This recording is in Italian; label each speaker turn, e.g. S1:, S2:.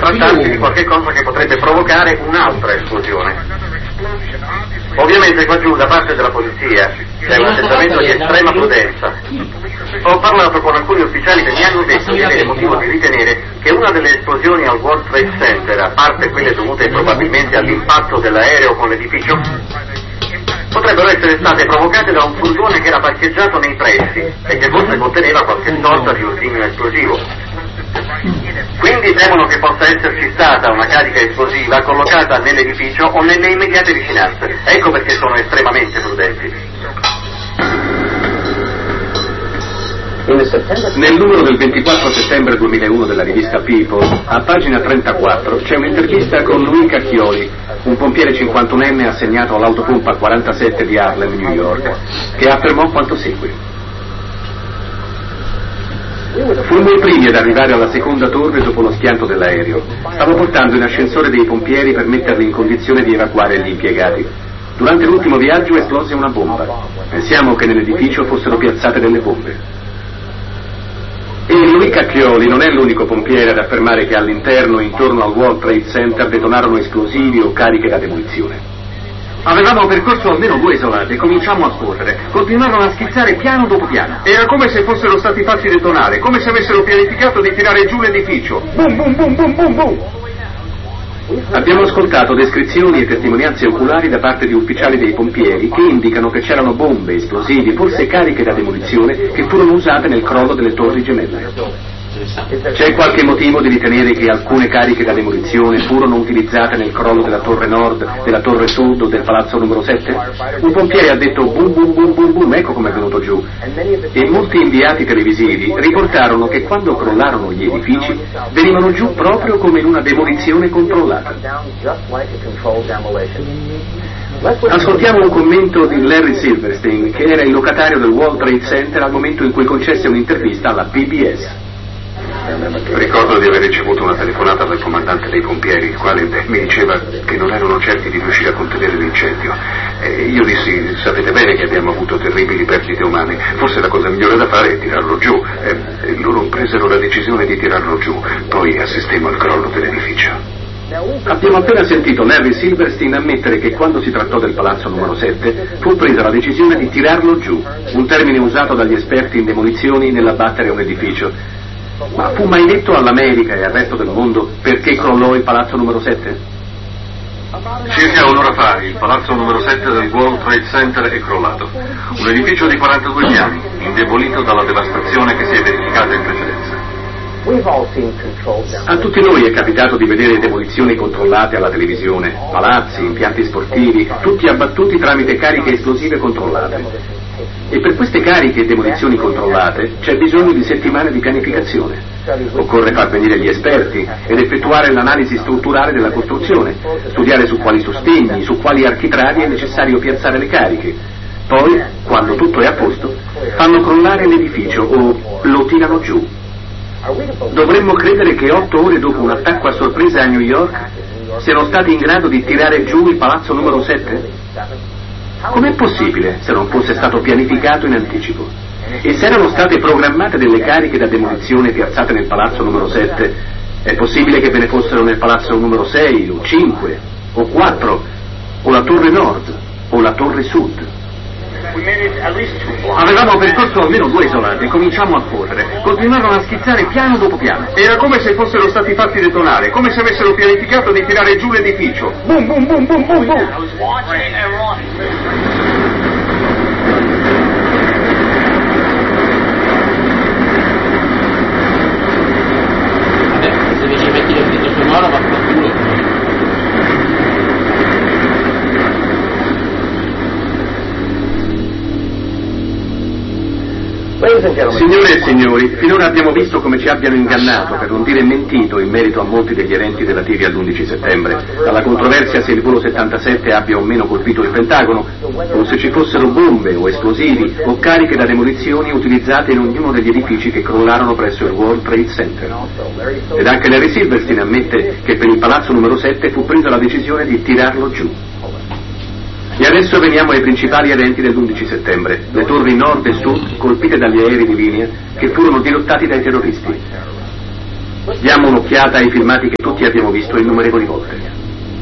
S1: trattarsi di qualche cosa che potrebbe provocare un'altra esplosione. Ovviamente qua giù da parte della polizia c'è un atteggiamento di estrema prudenza. Ho parlato con alcuni ufficiali che mi hanno detto di avere motivo di ritenere che una delle esplosioni al World Trade Center, a parte quelle dovute probabilmente all'impatto dell'aereo con l'edificio, potrebbero essere state provocate da un furgone che era parcheggiato nei pressi e che forse conteneva qualche sorta di ordigno esplosivo. Quindi temono che possa esserci stata una carica esplosiva collocata nell'edificio o nelle immediate vicinanze. Ecco perché sono estremamente prudenti.
S2: Nel numero del 24 settembre 2001 della rivista People, a pagina 34, c'è un'intervista con Louis Cacchioli, un pompiere 51enne assegnato all'autopompa 47 di Harlem, New York, che affermò quanto segue. Fummo i primi ad arrivare alla seconda torre dopo lo schianto dell'aereo. Stavo portando in ascensore dei pompieri per metterli in condizione di evacuare gli impiegati. Durante l'ultimo viaggio esplose una bomba. Pensiamo che nell'edificio fossero piazzate delle bombe. E Louis Cacchioli non è l'unico pompiere ad affermare che all'interno e intorno al World Trade Center detonarono esplosivi o cariche da demolizione. Avevamo percorso almeno 2 isolate e cominciamo a correre. Continuarono a schizzare piano dopo piano. Era come se fossero stati fatti detonare, come se avessero pianificato di tirare giù l'edificio. Boom, boom, boom, boom, boom, boom. Abbiamo ascoltato descrizioni e testimonianze oculari da parte di ufficiali dei pompieri che indicano che c'erano bombe, esplosivi, forse cariche da demolizione che furono usate nel crollo delle torri gemelle. C'è qualche motivo di ritenere che alcune cariche da demolizione furono utilizzate nel crollo della torre nord, della torre sud o del palazzo numero 7? Un pompiere ha detto boom boom boom boom boom, ecco come è venuto giù. E molti inviati televisivi riportarono che quando crollarono gli edifici venivano giù proprio come in una demolizione controllata. Ascoltiamo un commento di Larry Silverstein, che era il locatario del World Trade Center al momento in cui concesse un'intervista alla PBS.
S3: Ricordo di aver ricevuto una telefonata dal comandante dei pompieri, il quale mi diceva che non erano certi di riuscire a contenere l'incendio. Io dissi, sapete bene che abbiamo avuto terribili perdite umane, forse la cosa migliore da fare è tirarlo giù. Loro presero la decisione di tirarlo giù, poi assistemmo al crollo dell'edificio.
S2: Abbiamo appena sentito Larry Silverstein ammettere che quando si trattò del palazzo numero 7 fu presa la decisione di tirarlo giù, un termine usato dagli esperti in demolizioni nell'abbattere un edificio. Ma fu mai detto all'America e al resto del mondo perché crollò il palazzo numero 7?
S3: Circa un'ora fa il palazzo numero 7 del World Trade Center è crollato. Un edificio di 42 piani, indebolito dalla devastazione che si è verificata in precedenza.
S2: A tutti noi è capitato di vedere demolizioni controllate alla televisione, palazzi, impianti sportivi, tutti abbattuti tramite cariche esplosive controllate. E per queste cariche e demolizioni controllate c'è bisogno di settimane di pianificazione. Occorre far venire gli esperti ed effettuare l'analisi strutturale della costruzione, studiare su quali sostegni, su quali architravi è necessario piazzare le cariche. Poi, quando tutto è a posto, fanno crollare l'edificio o lo tirano giù. Dovremmo credere che 8 ore dopo un attacco a sorpresa a New York siano stati in grado di tirare giù il palazzo numero 7? Com'è possibile se non fosse stato pianificato in anticipo? E se erano state programmate delle cariche da demolizione piazzate nel palazzo numero 7, è possibile che ve ne fossero nel palazzo numero 6 o 5 o 4 o la torre nord o la torre sud? Avevamo percorso almeno 2 isolate e cominciamo a correre. Continuarono a schizzare piano dopo piano. Era come se fossero stati fatti detonare, come se avessero pianificato di tirare giù l'edificio. Boom, boom, boom, boom, boom, boom.
S4: Se mi ci metti il dito sul mano va a culo.
S2: Signore e signori, finora abbiamo visto come ci abbiano ingannato, per non dire mentito, in merito a molti degli eventi relativi all'11 settembre. Dalla controversia se il volo 77 abbia o meno colpito il Pentagono, o se ci fossero bombe o esplosivi o cariche da demolizioni utilizzate in ognuno degli edifici che crollarono presso il World Trade Center. Ed anche Larry Silverstein ammette che per il palazzo numero 7 fu presa la decisione di tirarlo giù. E adesso veniamo ai principali eventi dell'11 settembre, le torri nord e sud colpite dagli aerei di linea che furono dirottati dai terroristi. Diamo un'occhiata ai filmati che tutti abbiamo visto innumerevoli volte.